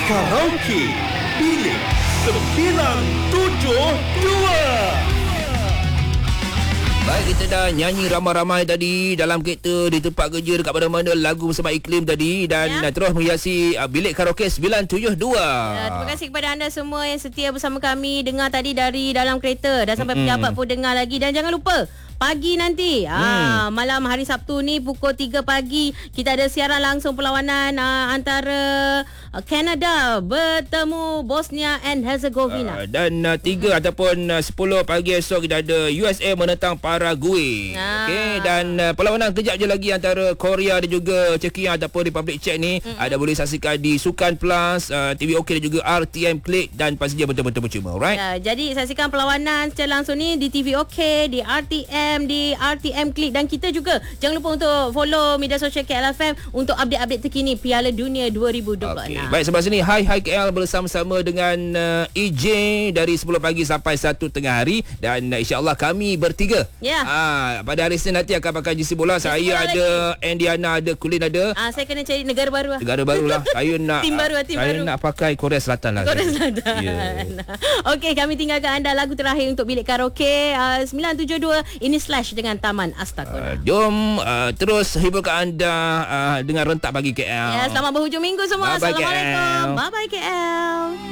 Karaoke Bilik 972. Baik, kita dah nyanyi ramai-ramai tadi dalam kereta, di tempat kerja, dekat mana-mana, lagu bersama iklim tadi. Dan terus menghiasi bilik karaoke 972. Terima kasih kepada anda semua yang setia bersama kami. Dengar tadi dari dalam kereta dan sampai pejabat pun dengar lagi. Dan jangan lupa, pagi nanti malam hari Sabtu ni pukul 3 pagi kita ada siaran langsung perlawanan antara Canada bertemu Bosnia and Herzegovina. Dan 3 ataupun 10 pagi esok kita ada USA menentang Paraguay. Okey, dan perlawanan kejap je lagi antara Korea dan juga Czechia ataupun Republic Czech ni ada boleh saksikan di Sukan Plus, TV OK dan juga RTM Klik, dan pastinya betul-betul percuma. Alright. Jadi saksikan perlawanan secara langsung ni di TV OK, di RTM, di RTM Klik, dan kita juga jangan lupa untuk follow media sosial KLFM untuk update-update terkini Piala Dunia 2026. Okay. Baik, sebelah sini Hai KL bersama-sama dengan EJ dari 10 pagi sampai 1 tengah hari, dan insya-Allah kami bertiga. Pada hari Senin nanti akan pakai jersey bola. Saya ada lagi. Andiana ada, Kulin ada. Saya kena cari negara baru lah. Negara baru lah. Saya nak tim baru. Nak pakai Korea Selatan lah. Korea Selatan. Okey, kami tinggalkan anda lagu terakhir untuk bilik karaoke 972 ini Slash dengan Taman Astagfirullah. Jom terus hiburkan anda dengan rentak bagi KL. Selamat berhujung minggu semua. Bye-bye Assalamualaikum. KL. Bye bye KL.